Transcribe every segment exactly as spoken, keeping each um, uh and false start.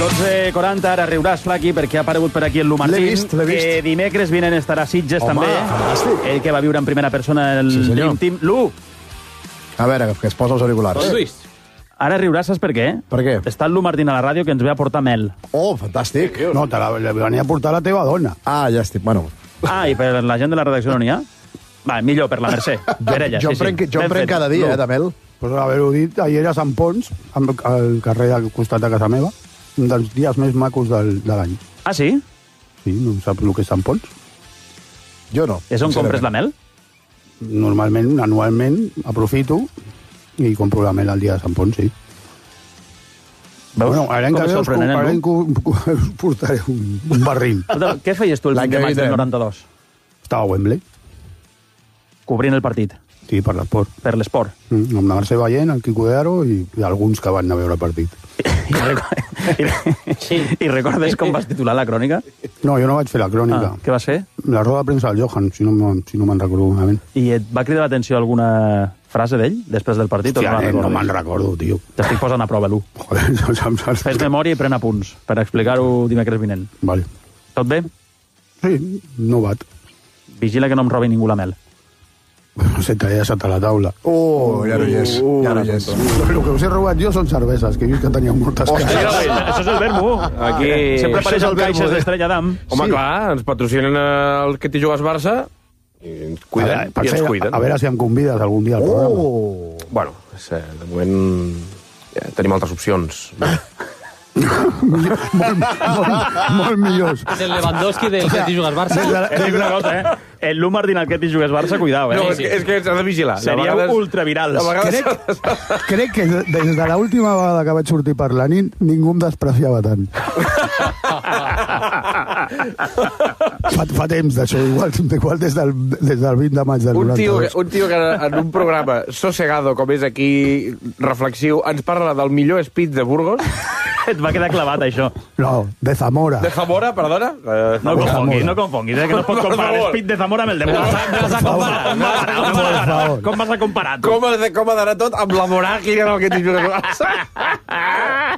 dotze quaranta, ara riuràs, Flaqui, perquè ha aparegut per aquí el Lu Martín. L'he vist, l'he vist. Que dimecres vinent estarà a Sitges, Home, també. fantàstic. Ell que va viure en primera persona el Sí, senyor. Dream Team. Lu, A veure, que es posa els auriculars. Lluís. ara riuràs, saps per què? Per què? Està el Lu Martín a la ràdio que ens ve a portar mel. Oh, fantàstic. No, te la, la venia a portar la teva dona. Ah, ja estic, bueno. Ah, i per la gent de la redacció no n'hi ha? Va, millor, per la Mercè. Per ella, jo sí, em prenc, sí. jo em Ben prenc fet. cada dia, Lu. eh, de mel. Pues haver-ho dit, ahir a Sant Pons, al carrer al costat de casa meva, un dels dies més macos del, de l'any. Ah, sí? Sí, no saps el que és Sant Pons? Jo no. És on sincerament. compres la mel? Normalment, anualment, aprofito i compro la mel al dia de Sant Pons, sí. Veus? Bueno, ara Com encara és us, sorprenent, ara Lu? us portaré un, un barril. Escolta, què feies tu el L'any vint de que maig del vindrem. noranta-dos? Estava a Wembley, Cobrint el partit, sí, per l'esport. per l'esport. Mm, amb la Mercè Ballent, el Quico de Aro i, i alguns que van anar a veure el partit. I, recordes, i, sí. I recordes com vas titular la crònica? No, jo no vaig fer la crònica. Ah, què vas fer? La roda de premsa del Johan, si no, me'n- si no me'n recordo malament. I et va cridar l'atenció alguna frase d'ell després del partit? Hòstia, o no, nen, no recordes? me'n recordo, tio. T'estic posant a prova, Lu. Joder, no saps... Fes memòria i pren apunts per explicar-ho dimecres vinent. Vale. Tot bé? Sí, no bat. Vigila que no em robi ningú la mel. No sé, t'he deixat a la taula. Oh, ja no hi és. Ja no hi és. El que us he robat jo són cerveses, que he vist que teníeu moltes caixes. Això és el verbo. Aquí- Sempre Això és apareix el el caixes verbo, eh? d'Estrella d'Am. Home, Sí. clar, ens patrocinen el que t'hi jugues Barça i ens cuiden, A, per i ens fer, cuiden. a veure si em convides algun dia al programa. Oh! Bueno, és, eh, de moment ja tenim altres opcions. molt, molt, molt millors. És el Lewandowski del que t'hi jugues Barça. Des de, la- Et dic una cosa, eh? El Lu Martín al que t'hi jugues Barça, cuidao, eh? No, és que, és que s'ha de vigilar. De Seríeu vegades- ultravirals. de vegades- Crec, crec que des de l'última vegada que vaig sortir per la nit ningú em despreciava tant. fa, fa temps d'això, igual, igual des, del, des del vint de maig del Un tio, noranta-dos. un tio que en un programa sossegado com és aquí, reflexiu, ens parla del millor speech de Burgos, Et va quedar clavat, això. No, de Zamora. de Zamora, perdona. Eh, No Zamora. confonguis, no confonguis, eh, que no es pot Per comparar favor. l'Espit de Zamora amb el de Burgos. Me vas a comparar. Com vas a Per comparar? favor. Com vas a comparar? tu? Com ha, de, com ha d'anar tot amb la Moraki en el que t'hi jugues Barça.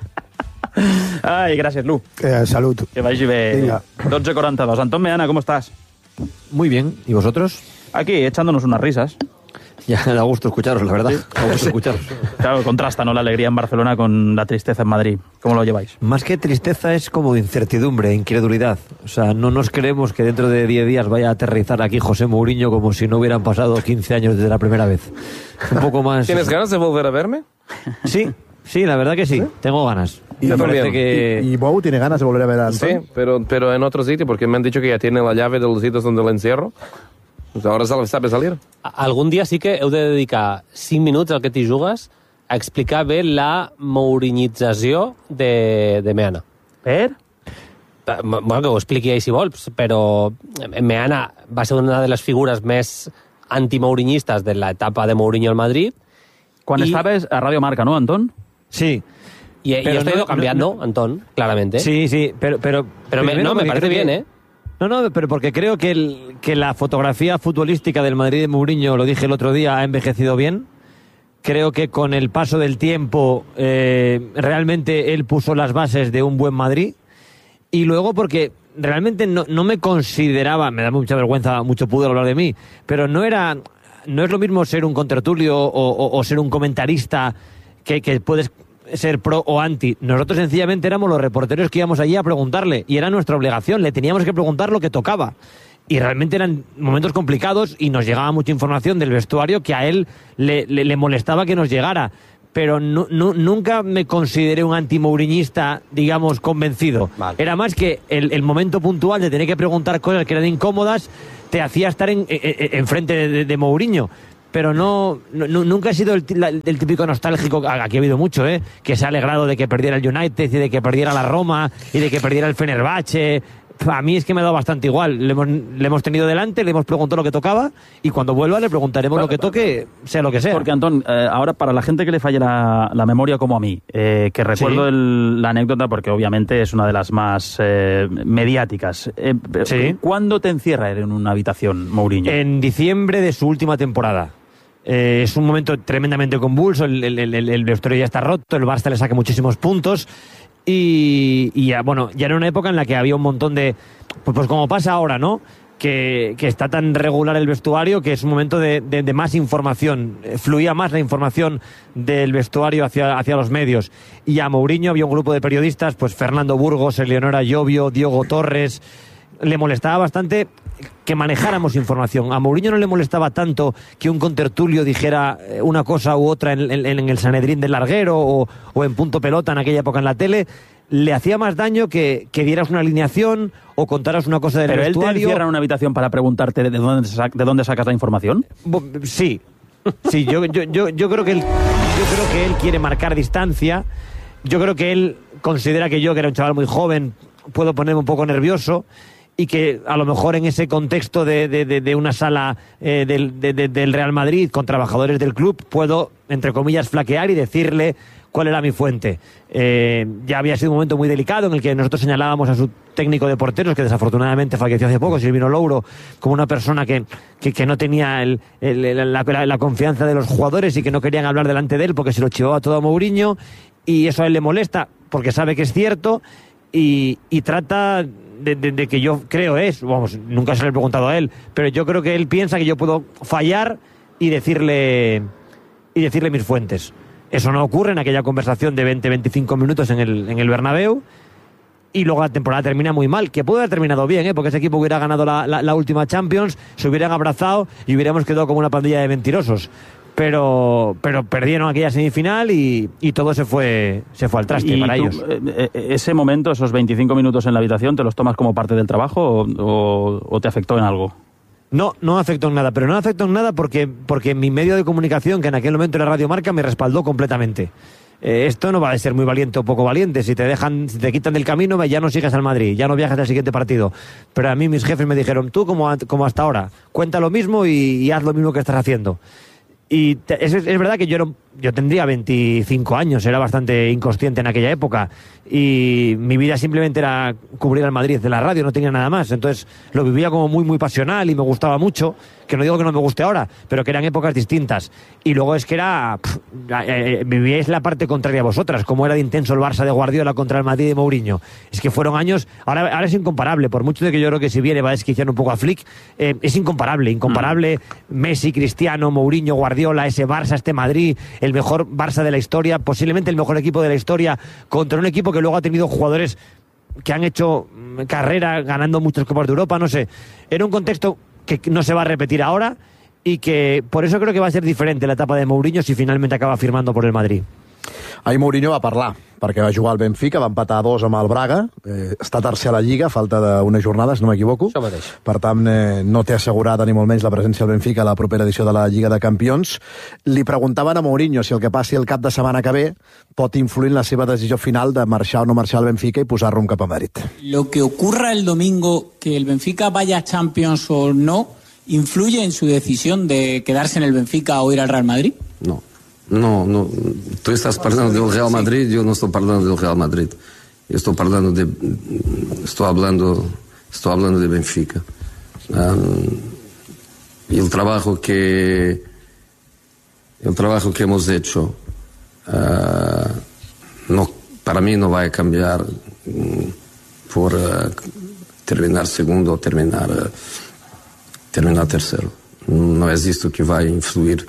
Ai, gràcies, Lu. Eh, salut. Que vagi bé. Vinga. dotze cuarenta y dos. Antón Meana, ¿cómo estás? Muy bien. ¿Y vosotros? Aquí, echándonos unas risas. Ya da gusto escucharos, la verdad. Da gusto escucharos. Claro, contrasta, ¿no? La alegría en Barcelona con la tristeza en Madrid. ¿Cómo lo lleváis? Más que tristeza es como incertidumbre, incredulidad. O sea, no nos creemos que dentro de diez días vaya a aterrizar aquí José Mourinho como si no hubieran pasado quince años desde la primera vez. Un poco más... ¿Tienes ganas de volver a verme? Sí, sí, la verdad que sí. Tengo ganas. Y, Me parece también. que... y, y Bou tiene ganas de volver a ver a Antón. Sí, pero, pero en otro sitio, porque me han dicho que ya tiene la llave de los sitios donde le encierro. Pues ahora sal- sabe salir. Algun dia sí que heu de dedicar cinc minuts al que t'hi jugues a explicar bé la mourinització de, de Meana. Per? Eh, Bueno, que ho expliqui ell si vols, però Meana va ser una de les figures més antimourinhistes de l'etapa de Mourinho al Madrid. Cuando Y- estabas a Radio Marca, ¿no, Antón? Sí. Y, y Pero esto ha no- ido cambiando, Antón, claramente. Sí, sí, pero... Pero, Pero me, primero no, me porque parece creo bien, que- ¿eh? No, no, pero porque creo que, el, que la fotografía futbolística del Madrid de Mourinho, lo dije el otro día, ha envejecido bien. Creo que con el paso del tiempo eh, realmente él puso las bases de un buen Madrid. Y luego porque realmente no, no me consideraba, me da mucha vergüenza, mucho pudor hablar de mí, pero no era, no es lo mismo ser un contertulio o, o, o ser un comentarista que, que puedes ser pro o anti. Nosotros sencillamente éramos los reporteros que íbamos allí a preguntarle y era nuestra obligación, le teníamos que preguntar lo que tocaba. Y realmente eran momentos complicados y nos llegaba mucha información del vestuario que a él le, le, le molestaba que nos llegara. Pero nu- nu- nunca me consideré un anti-mouriñista, digamos, convencido. Vale. Era más que el, el momento puntual de tener que preguntar cosas que eran incómodas te hacía estar en, en, en- enfrente de, de, de Mourinho. Pero no, no- nu- nunca he sido el, ti- la- el típico nostálgico, aquí ha habido mucho, ¿eh? Que se ha alegrado de que perdiera el United y de que perdiera la Roma y de que perdiera el Fenerbahce. A mí es que me ha dado bastante igual. Le hemos, le hemos tenido delante, le hemos preguntado lo que tocaba y cuando vuelva le preguntaremos lo que toque, sea lo que sea. Porque, Antón, eh, ahora para la gente que le falle la, la memoria como a mí, eh, que recuerdo Sí. el- la anécdota porque obviamente es una de las más eh, mediáticas. Eh, Sí. ¿Cuándo te encierra en una habitación, Mourinho? En diciembre de su última temporada. Eh, es un momento tremendamente convulso, el, el, el, el vestuario ya está roto, el Barça le saca muchísimos puntos y, y ya, bueno, ya era una época en la que había un montón de... Pues, pues como pasa ahora, ¿no? Que, que está tan regular el vestuario que es un momento de, de, de más información. Fluía más la información del vestuario hacia, hacia los medios. Y a Mourinho había un grupo de periodistas, pues Fernando Burgos, Eleonora Llobio, Diego Torres. Le molestaba bastante que manejáramos información. A Mourinho no le molestaba tanto que un contertulio dijera una cosa u otra en, en, en el Sanedrín del Larguero o, o en Punto Pelota en aquella época en la tele. Le hacía más daño que, que dieras una alineación o contaras una cosa del ¿Pero vestuario. él te encierra en una habitación para preguntarte de dónde, de dónde sacas la información? Sí, sí, yo, yo, yo, yo, creo que él, yo creo que él quiere marcar distancia. Yo creo que él considera que yo, que era un chaval muy joven, puedo ponerme un poco nervioso y que a lo mejor en ese contexto de, de, de, de una sala eh, del, de, de, del Real Madrid con trabajadores del club puedo, entre comillas, flaquear y decirle cuál era mi fuente. Eh, ya había sido un momento muy delicado en el que nosotros señalábamos a su técnico de porteros, que desafortunadamente falleció hace poco, Silvino Louro, como una persona que, que, que no tenía el, el, la, la, la confianza de los jugadores y que no querían hablar delante de él porque se lo chivaba todo a Mourinho, y eso a él le molesta porque sabe que es cierto y, y trata de, de, de que yo creo es, vamos, nunca se lo he preguntado a él, pero yo creo que él piensa que yo puedo fallar y decirle, y decirle mis fuentes. Eso no ocurre en aquella conversación de veinte a veinticinco minutos en el, en el Bernabéu, y luego la temporada termina muy mal, que puede haber terminado bien, ¿eh? Porque ese equipo hubiera ganado la, la, la última Champions, se hubieran abrazado y hubiéramos quedado como una pandilla de mentirosos. Pero, pero perdieron aquella semifinal y, y todo se fue, se fue al traste para tú, ellos. Eh, ¿Ese momento, esos veinticinco minutos en la habitación, te los tomas como parte del trabajo o, o, o te afectó en algo? No, no afectó en nada, pero no afectó en nada porque, porque mi medio de comunicación, que en aquel momento era Radio Marca, me respaldó completamente. Eh, esto no va a ser muy valiente o poco valiente. Si te dejan, si te quitan del camino, ya no sigas al Madrid, ya no viajas al siguiente partido. Pero a mí mis jefes me dijeron, tú como, como hasta ahora, cuenta lo mismo y, y haz lo mismo que estás haciendo. Y te, es, es verdad que yo, era, yo tendría veinticinco años, era bastante inconsciente en aquella época y mi vida simplemente era cubrir al Madrid de la radio, no tenía nada más. Entonces lo vivía como muy muy pasional y me gustaba mucho, que no digo que no me guste ahora, pero que eran épocas distintas. Y luego es que era pff, eh, vivíais la parte contraria a vosotras, como era de intenso el Barça de Guardiola contra el Madrid de Mourinho. Es que fueron años, ahora, ahora es incomparable, por mucho de que yo creo que si viene va a desquiciar un poco a Flick, eh, es incomparable, incomparable mm. Messi, Cristiano, Mourinho, Guardiola, ese Barça, este Madrid, el mejor Barça de la historia, posiblemente el mejor equipo de la historia, contra un equipo que luego ha tenido jugadores que han hecho carrera ganando muchas Copas de Europa, no sé. Era un contexto que no se va a repetir ahora y que por eso creo que va a ser diferente la etapa de Mourinho si finalmente acaba firmando por el Madrid. Ahir Mourinho va parlar, perquè va jugar al Benfica, va empatar a dos amb el Braga, eh, està tercer a la Lliga, falta d'unes jornades, no m'equivoco. Això mateix. Per tant, eh, no té assegurada ni molt menys la presència al Benfica a la propera edició de la Lliga de Campions. Li preguntaven a Mourinho si el que passi el cap de setmana que ve pot influir en la seva decisió final de marxar o no marxar al Benfica i posar rumb cap a Madrid. Lo que ocurra el domingo, que el Benfica vaya a Champions o no, ¿influye en su decisión de quedarse en el Benfica o ir al Real Madrid? No. No, no, tú estás hablando del Real Madrid, yo no estoy hablando del Real Madrid. Yo estoy hablando de, estoy hablando, estoy hablando de Benfica. Um, y el trabajo que, el trabajo que hemos hecho, uh, no, para mí no va a cambiar um, por uh, terminar segundo o terminar, uh, terminar tercero. No es esto que va a influir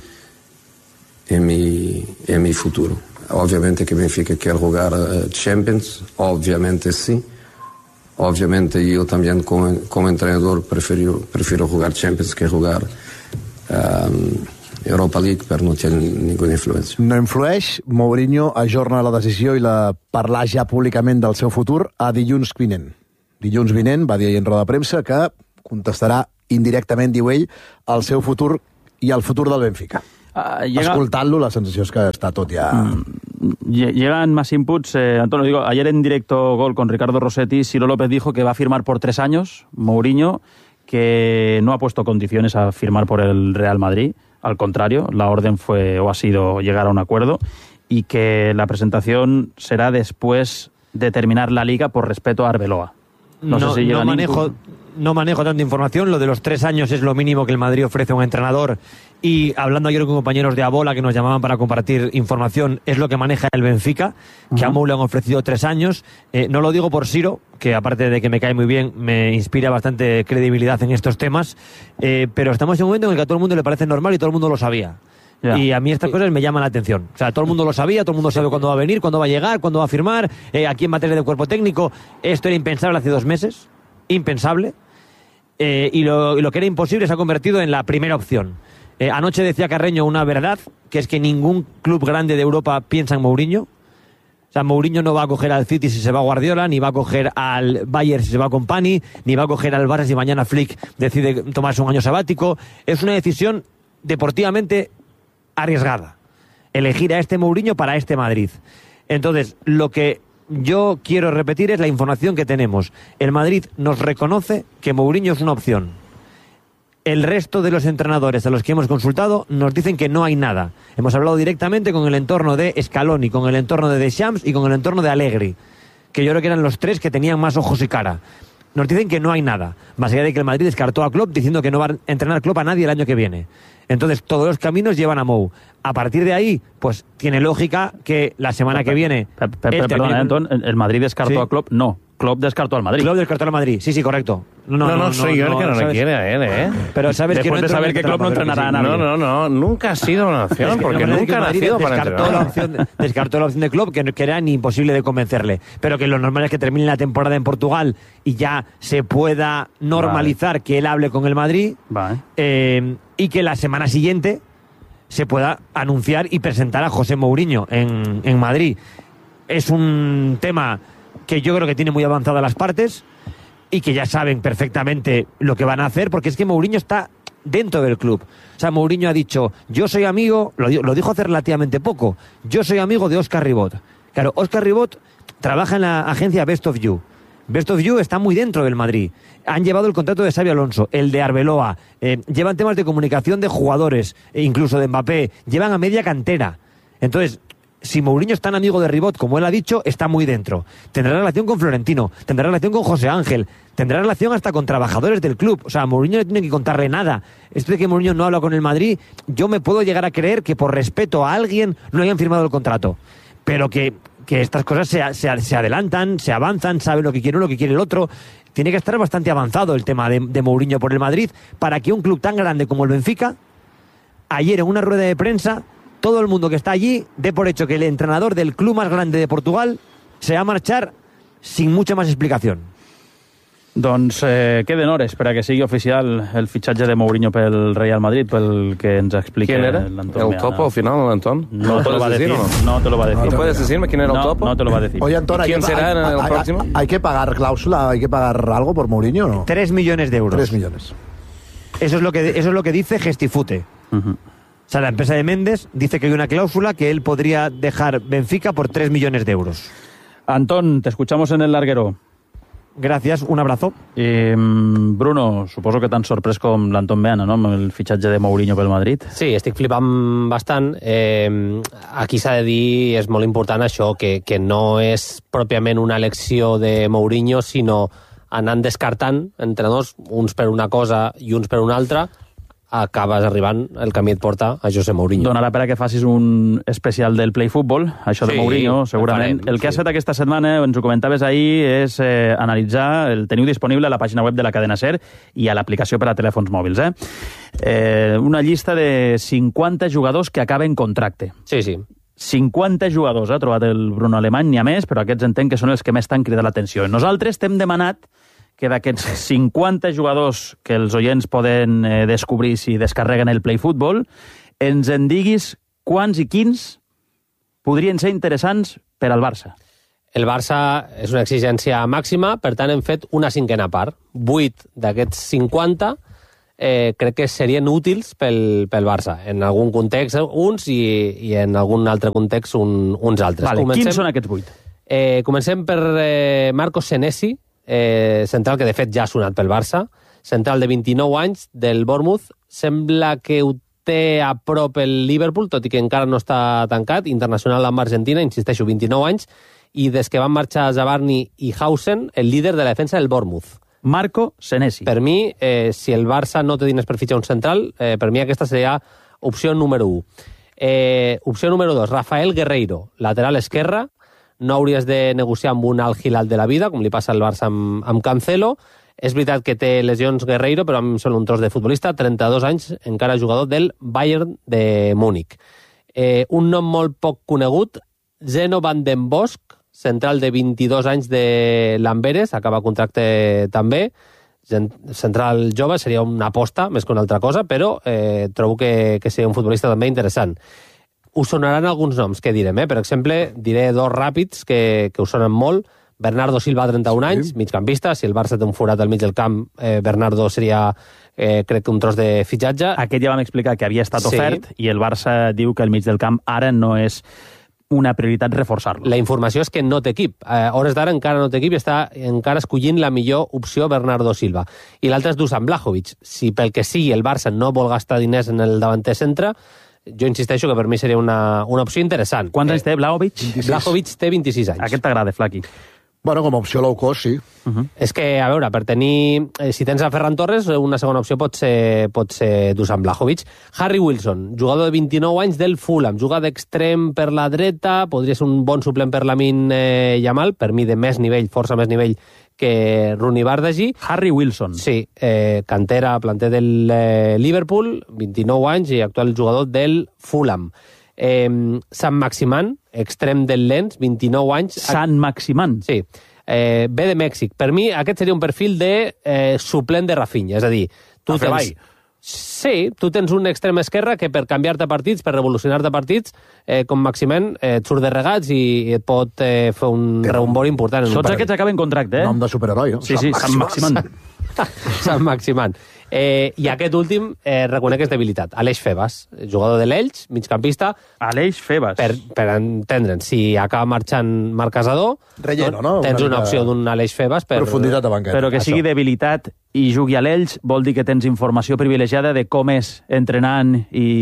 en mi, en mi futuro. Obviamente que Benfica quiere jugar uh, Champions, obviamente sí. Obviamente yo también como, como entrenador prefiero, prefiero jugar Champions que jugar um, Europa League, pero no tiene ninguna influència. No influeix, Mourinho ajorna la decisió i la parlar ja públicament del seu futur a dilluns vinent. Dilluns vinent va dir ahir en roda de premsa que contestarà indirectament, diu ell, el seu futur i el futur del Benfica. Uh, llega... Escoltant-lo, la sensació és que està tot ja... Mm, llegan más inputs. Eh, Antonio, digo, ayer en directo Gol con Ricardo Rossetti, Ciro López dijo que va a firmar por tres años, Mourinho, que no ha puesto condiciones a firmar por el Real Madrid. Al contrario, la orden fue o ha sido llegar a un acuerdo y que la presentación será después de terminar la Liga por respeto a Arbeloa. No, no, sé si no manejo... No manejo tanta información, lo de los tres años es lo mínimo que el Madrid ofrece a un entrenador Y hablando ayer con compañeros de Abola que nos llamaban para compartir información, es lo que maneja el Benfica, que uh-huh. a Mou le han ofrecido tres años. Eh, no lo digo por Siro, que aparte de que me cae muy bien, me inspira bastante credibilidad en estos temas, eh, pero estamos en un momento en el que a todo el mundo le parece normal y todo el mundo lo sabía. Yeah. Y a mí estas cosas me llaman la atención. O sea, todo el mundo lo sabía, todo el mundo sabe cuándo va a venir, cuándo va a llegar, cuándo va a firmar, eh, aquí en materia de cuerpo técnico. Esto era impensable hace dos meses, impensable, eh, y, lo, y lo que era imposible se ha convertido en la primera opción. Eh, anoche decía Carreño una verdad, que es que ningún club grande de Europa piensa en Mourinho. O sea, Mourinho no va a coger al City si se va Guardiola, ni va a coger al Bayern si se va Company, ni va a coger al Barça si mañana Flick decide tomarse un año sabático. Es una decisión deportivamente arriesgada, elegir a este Mourinho para este Madrid. Entonces, lo que yo quiero repetir es la información que tenemos. El Madrid nos reconoce que Mourinho es una opción. El resto de los entrenadores a los que hemos consultado nos dicen que no hay nada. Hemos hablado directamente con el entorno de Scaloni, con el entorno de Deschamps y con el entorno de Allegri, que yo creo que eran los tres que tenían más ojos y cara. Nos dicen que no hay nada, más allá de que el Madrid descartó a Klopp diciendo que no va a entrenar Klopp a nadie el año que viene. Entonces todos los caminos llevan a Mou. A partir de ahí, pues tiene lógica que la semana que viene... Perdona, Anton, el Madrid descartó a Klopp, no. Klopp descartó al Madrid. Klopp descartó al Madrid, sí, sí, correcto. No, no, no, no soy yo el que no le quiere a él, ¿eh? Pero sabes Después que no de saber que Klopp no entrenará a nadie. No, no, no, nunca ha sido una opción, es que porque nunca ha nacido para descartó la, opción, descartó la opción de Klopp, que, que era ni imposible de convencerle. Pero que lo normal es que termine la temporada en Portugal y ya se pueda normalizar vale. que él hable con el Madrid vale. eh, y que la semana siguiente se pueda anunciar y presentar a José Mourinho en, en Madrid. Es un tema que yo creo que tiene muy avanzadas las partes y que ya saben perfectamente lo que van a hacer, porque es que Mourinho está dentro del club. O sea, Mourinho ha dicho, yo soy amigo, lo, lo dijo hace relativamente poco, yo soy amigo de Óscar Ribot. Claro, Óscar Ribot trabaja en la agencia Best of You. Best of You está muy dentro del Madrid. Han llevado el contrato de Xabi Alonso, el de Arbeloa, eh, llevan temas de comunicación de jugadores, e incluso de Mbappé, llevan a media cantera. Entonces, si Mourinho es tan amigo de Ribot, como él ha dicho, está muy dentro. Tendrá relación con Florentino, tendrá relación con José Ángel, tendrá relación hasta con trabajadores del club. O sea, Mourinho no tiene que contarle nada. Esto de que Mourinho no habla con el Madrid, yo me puedo llegar a creer que por respeto a alguien no hayan firmado el contrato. Pero que, que estas cosas se, se, se adelantan, se avanzan, sabe lo que quiere uno, lo que quiere el otro. Tiene que estar bastante avanzado el tema de, de Mourinho por el Madrid para que un club tan grande como el Benfica, ayer en una rueda de prensa, todo el mundo que está allí dé por hecho que el entrenador del club más grande de Portugal se va a marchar sin mucha más explicación. Doncs eh, queden hores per a que sigui oficial el fitxatge de Mourinho pel Real Madrid, pel que ens explica l'Anton. ¿El topo al final, Anton? No, no te lo va a decir, no? No te lo va a decir. ¿No puedes decirme quién era el no, topo? No te lo va a decir. Oye, Anton, ¿quién que, será hay, en el hay, próximo? Hay, hay que pagar cláusula, hay que pagar algo por Mourinho, ¿no? Tres millones de euros. Tres millones. Eso es lo que, eso es lo que dice Gestifute. Uh-huh. O sea, la empresa de Méndez dice que hay una cláusula que él podría dejar Benfica por tres millones de euros. Antón, te escuchamos en el larguero. Gracias, un abrazo. Eh, Bruno, suposo que tan sorprès com l'Anton Meana, no?, amb el fitxatge de Mourinho pel Madrid. Sí, estic flipant bastant. Eh, aquí s'ha de dir, és molt important això, que, que no és pròpiament una elecció de Mourinho, sinó anant descartant entrenadors, uns per una cosa i uns per una altra, acabes arribant, el camí et porta a José Mourinho. Donarà per a que facis un especial del Play Football, això de sí, Mourinho, segurament. El, farem, el que sí. has fet aquesta setmana, ens ho comentaves ahir, és eh, analitzar, el teniu disponible a la pàgina web de la cadena SER i a l'aplicació per a telèfons mòbils. Eh? Eh, una llista de cinquanta jugadors que acaben contracte. Sí, sí. cinquanta jugadors, ha trobat el Bruno Alemany, n'hi ha més, però aquests entenc que són els que més t'han cridat l'atenció. Nosaltres t'hem demanat que d'aquests cinquanta jugadors que els oients poden eh, descobrir si descarreguen el Play Football, ens en diguis quants i quins podrien ser interessants per al Barça. El Barça és una exigència màxima, per tant hem fet una cinquena part. Vuit d'aquests cinquanta eh, crec que serien útils pel, pel Barça. En algun context uns i, i en algun altre context un, uns altres. Vale, comencem, quins són aquests vuit? Eh, comencem per eh, Marcos Senesi, Eh, central que de fet ja ha sonat pel Barça, central de vint-i-nou anys del Bournemouth, sembla que ho té a prop el Liverpool, tot i que encara no està tancat, internacional amb Argentina, insisteixo, vint-i-nou anys, i des que van marxar Zabarni i Hausen, el líder de la defensa del Bournemouth. Marco Senesi. Per mi, eh, si el Barça no té diners per fitxar un central, eh, per mi aquesta seria opció número u. Eh, opció número dos, Rafael Guerreiro, lateral esquerre. No hauries de negociar amb un Al Hilal de la vida, com li passa al Barça amb, amb Cancelo. És veritat que té lesions Guerreiro, però a mi em sembla un tros de futbolista. trenta-dos anys, encara jugador del Bayern de Múnich. Eh, un nom molt poc conegut, Zeno van den Bosch, central de vint-i-dos anys de l'Amberes, acaba contracte també. Central jove, seria una aposta més que una altra cosa, però eh, trobo que, que seria un futbolista també interessant. Us sonaran alguns noms que direm, eh? Per exemple, diré dos ràpids que, que us sonen molt. Bernardo Silva, trenta-un anys, migcampista. Si el Barça té un forat al mig del camp, eh, Bernardo seria, eh, crec que un tros de fitxatge. Aquest ja vam explicar que havia estat Sí. ofert i el Barça diu que el mig del camp ara no és una prioritat reforçar-lo. La informació és que no té equip. A hores d'ara encara no té equip i està encara escollint la millor opció Bernardo Silva. I l'altre és Dusan Blajovic. Si pel que sigui el Barça no vol gastar diners en el davanter centre, jo insisteixo que per mi seria una, una opció interessant. Quants anys té Blajovic? Blajovic té vint-i-sis anys. Aquest t'agrada, Flaqui. Bueno, com a opció low cost, sí. Uh-huh. És que, a veure, per tenir... Eh, si tens a Ferran Torres, una segona opció pot ser, pot ser Dusan Blajovic. Harry Wilson, jugador de vint-i-nou anys del Fulham, juga d'extrem per la dreta, podria ser un bon suplent per Lamine eh, Yamal, per mi de més nivell, força més nivell que Rooney Bardghji. Harry Wilson. Sí, eh, cantera, planter del eh, Liverpool, vint-i-nou anys i actual jugador del Fulham. Eh, Sant Maximan, extrem del Lens, vint-i-nou anys. Sant Maximan. Sí, eh, ve de Mèxic. Per mi aquest seria un perfil de eh, suplent de Rafinha, és a dir, tu A Febai. tens... Sí, tu tens un extrem esquerre que per canviar-te partits, per revolucionar-te partits, eh, com Maximen, eh, et surt de regats i et pot eh, fer un reumbori important. En un Tots partit. aquests acaben contracte, eh? Nom de superheroi, no? Sí, sí, Sant Maximan. Sant Maximan. Eh, I aquest últim eh, reconec que és debilitat. Aleix Febas, jugador de l'Elx, migcampista. Aleix Febas. Per, per entendre'ns, si acaba marxant Marc Casador, Relleno, no? tens Una una, mica opció d'un Aleix Febas per... Profunditat de banqueta. Però que sigui Això. debilitat i jugui a l'Elx vol dir que tens informació privilegiada de com és entrenant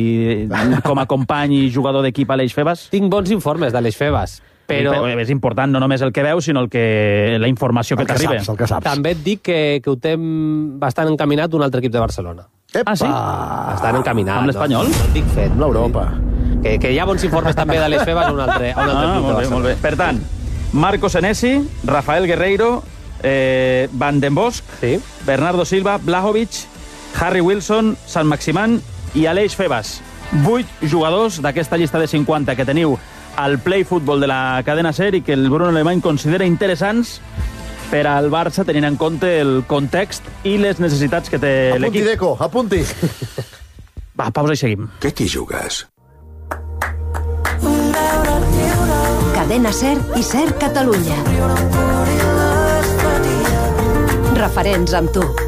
i com a company i jugador d'equip Aleix Febas? Tinc bons informes d'Aleix Febas, però És important no només el que veus, sinó el que, la informació que El que t'arriba. saps, el que saps. també et dic que, que ho té bastant encaminat un altre equip de Barcelona. Epa! Ah, sí? Bastant encaminat. Amb l'Espanyol? No, no et dic fet. Amb l'Europa. Que, que hi ha bons informes també d'Aleix Febas a un altre, a un altre Ah, equip de molt bé, Barcelona. molt bé. Per tant, Marco Senesi, Rafael Guerreiro, eh, Van den Bosch, Sí. Bernardo Silva, Blajovic, Harry Wilson, Sant Maximan i Aleix Febas. Vuit jugadors d'aquesta llista de cinquanta que teniu al Play Football de la cadena SER i que el Bruno Alemany considera interessants per al Barça, tenint en compte el context i les necessitats que té Apunti, l'equip. Deco, apunti. Va, pausa i seguim. Què t'hi jugues? Cadena SER i SER Catalunya. Referents amb tu.